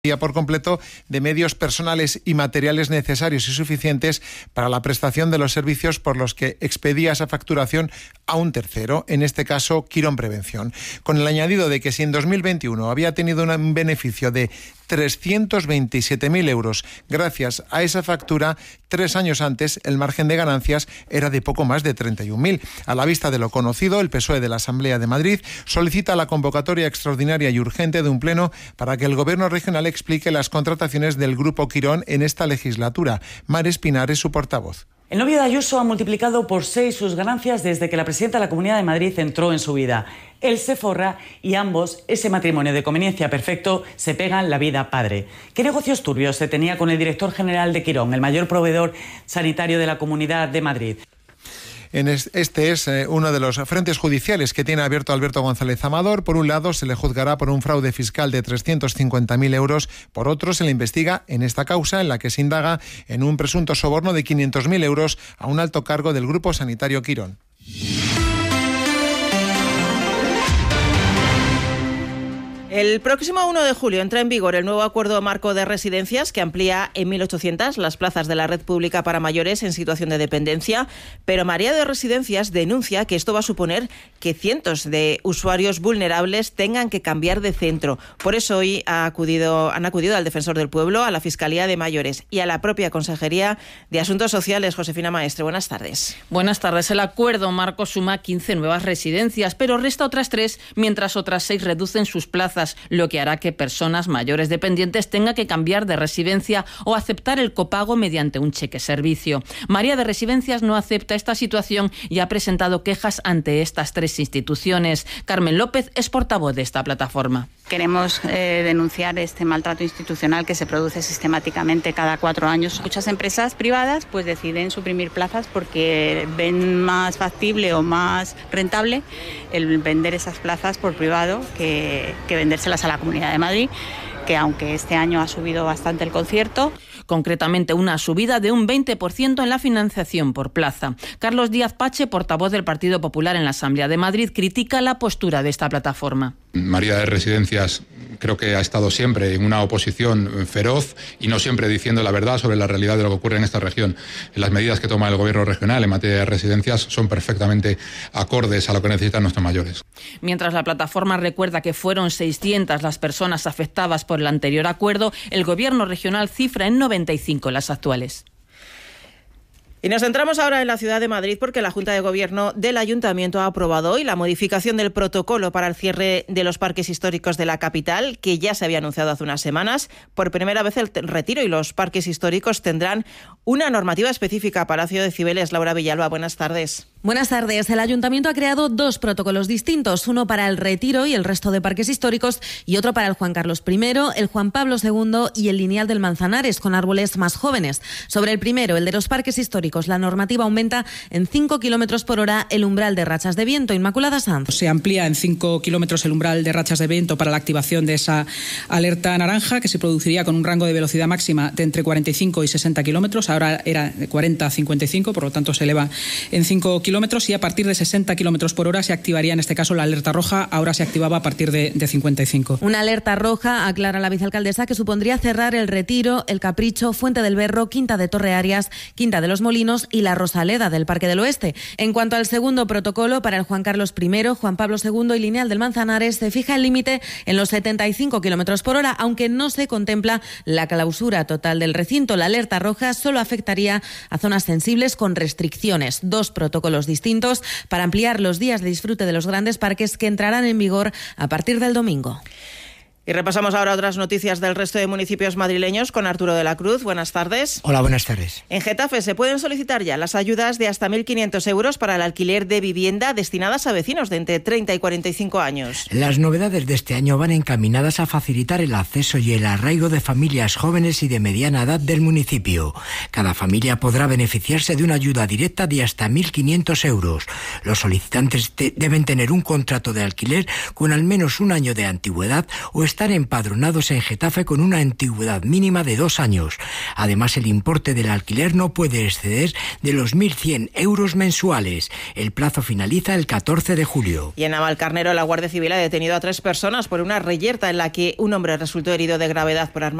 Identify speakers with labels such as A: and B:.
A: por completo de medios personales y materiales necesarios y suficientes para la prestación de los servicios por los que expedía esa facturación a un tercero, en este caso Quirón Prevención, con el añadido de que si en 2021 había tenido un beneficio de 327.000 euros gracias a esa factura, 3 años antes el margen de ganancias era de poco más de 31.000. A la vista de lo conocido, el PSOE de la Asamblea de Madrid solicita la convocatoria extraordinaria y urgente de un pleno para que el Gobierno regional explique las contrataciones del Grupo Quirón en esta legislatura. Mar Espinar es su portavoz.
B: El novio de Ayuso ha multiplicado por 6 sus ganancias desde que la presidenta de la Comunidad de Madrid entró en su vida. Él se forra y ambos, ese matrimonio de conveniencia perfecto, se pegan la vida padre. ¿Qué negocios turbios se tenía con el director general de Quirón, el mayor proveedor sanitario de la Comunidad de Madrid?
A: Este es uno de los frentes judiciales que tiene abierto Alberto González Amador. Por un lado, se le juzgará por un fraude fiscal de 350.000 euros. Por otro, se le investiga en esta causa en la que se indaga en un presunto soborno de 500.000 euros a un alto cargo del Grupo Sanitario Quirón.
C: El próximo 1 de julio entra en vigor el nuevo acuerdo marco de residencias que amplía en 1.800 las plazas de la red pública para mayores en situación de dependencia, pero María de Residencias denuncia que esto va a suponer que cientos de usuarios vulnerables tengan que cambiar de centro. Por eso hoy han acudido al Defensor del Pueblo, a la Fiscalía de Mayores y a la propia Consejería de Asuntos Sociales. Josefina Maestre, buenas tardes.
D: Buenas tardes. El acuerdo marco suma 15 nuevas residencias, pero resta otras 3, mientras otras 6 reducen sus plazas, lo que hará que personas mayores dependientes tengan que cambiar de residencia o aceptar el copago mediante un cheque servicio. María de Residencias no acepta esta situación y ha presentado quejas ante estas 3 instituciones. Carmen López es portavoz de esta plataforma.
E: Queremos denunciar este maltrato institucional que se produce sistemáticamente cada 4 años. Muchas empresas privadas pues deciden suprimir plazas porque ven más factible o más rentable el vender esas plazas por privado que vendérselas a la Comunidad de Madrid, que aunque este año ha subido bastante el concierto.
D: Concretamente una subida de un 20% en la financiación por plaza. Carlos Díaz Pache, portavoz del Partido Popular en la Asamblea de Madrid, critica la postura de esta plataforma.
F: María de Residencias creo que ha estado siempre en una oposición feroz y no siempre diciendo la verdad sobre la realidad de lo que ocurre en esta región. Las medidas que toma el Gobierno regional en materia de residencias son perfectamente acordes a lo que necesitan nuestros mayores.
D: Mientras la plataforma recuerda que fueron 600 las personas afectadas por el anterior acuerdo, el Gobierno regional cifra en 95 las actuales.
C: Y nos centramos ahora en la ciudad de Madrid porque la Junta de Gobierno del Ayuntamiento ha aprobado hoy la modificación del protocolo para el cierre de los parques históricos de la capital, que ya se había anunciado hace unas semanas. Por primera vez el retiro y los parques históricos tendrán una normativa específica. Palacio de Cibeles, Laura Villalba, buenas tardes.
G: Buenas tardes. El Ayuntamiento ha creado 2 protocolos distintos, uno para el Retiro y el resto de parques históricos y otro para el Juan Carlos I, el Juan Pablo II y el Lineal del Manzanares, con árboles más jóvenes. Sobre el primero, el de los parques históricos, la normativa aumenta en 5 km por hora el umbral de rachas de viento. Inmaculada Sanz.
H: Se amplía en 5 kilómetros el umbral de rachas de viento para la activación de esa alerta naranja, que se produciría con un rango de velocidad máxima de entre 45 y 60 kilómetros. Ahora era de 40 a 55, por lo tanto se eleva en 5 kilómetros, y a partir de 60 kilómetros por hora se activaría en este caso la alerta roja. Ahora se activaba a partir de 55.
G: Una alerta roja, aclara la vicealcaldesa, que supondría cerrar el Retiro, el Capricho, Fuente del Berro, Quinta de Torre Arias, Quinta de los Molinos y la Rosaleda del Parque del Oeste. En cuanto al segundo protocolo, para el Juan Carlos I, Juan Pablo II y Lineal del Manzanares, se fija el límite en los 75 kilómetros por hora, aunque no se contempla la clausura total del recinto. La alerta roja solo afectaría a zonas sensibles con restricciones. 2 protocolos distintos para ampliar los días de disfrute de los grandes parques que entrarán en vigor a partir del domingo.
C: Y repasamos ahora otras noticias del resto de municipios madrileños con Arturo de la Cruz. Buenas tardes.
I: Hola, buenas tardes.
C: En Getafe se pueden solicitar ya las ayudas de hasta 1.500 euros para el alquiler de vivienda destinadas a vecinos de entre 30 y 45 años.
I: Las novedades de este año van encaminadas a facilitar el acceso y el arraigo de familias jóvenes y de mediana edad del municipio. Cada familia podrá beneficiarse de una ayuda directa de hasta 1.500 euros. Los solicitantes deben tener un contrato de alquiler con al menos un año de antigüedad o estar estar empadronados en Getafe con una antigüedad mínima de 2 años. Además, el importe del alquiler no puede exceder de los 1.100 euros mensuales. El plazo finaliza el 14 de julio.
C: Y en Navalcarnero, la Guardia Civil ha detenido a 3 personas por una reyerta en la que un hombre resultó herido de gravedad por arma